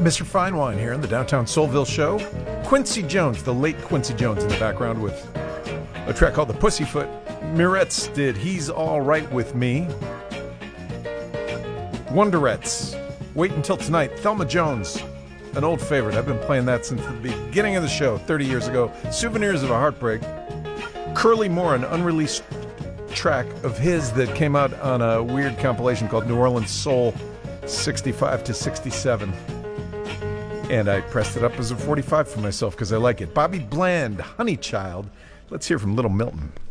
Mr. Fine Wine here in the Downtown Soulville Show. Quincy Jones, the late Quincy Jones, in the background with a track called The Pussyfoot. Mirettes did He's All Right With Me. Wonderettes, Wait Until Tonight. Thelma Jones, an old favorite. I've been playing that since the beginning of the show, 30 years ago. Souvenirs of a Heartbreak. Curly Moore, an unreleased track of his that came out on a weird compilation called New Orleans Soul 65 to 67. And I pressed it up as a 45 for myself because I like it. Bobby Bland, Honey Child. Let's hear from Little Milton.